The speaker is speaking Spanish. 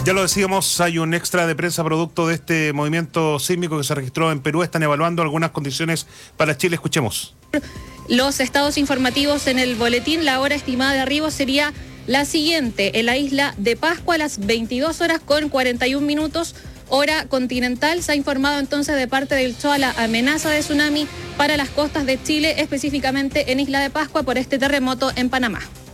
Ya lo decíamos, hay un extra de prensa producto de este movimiento sísmico que se registró en Perú. Están evaluando algunas condiciones para Chile. Escuchemos. Los estados informativos en el boletín. La hora estimada de arribo sería la siguiente: en la isla de Pascua a las 22:41. Hora continental. Se ha informado entonces de parte del CHOA la amenaza de tsunami para las costas de Chile, específicamente en Isla de Pascua, por este terremoto en Panamá.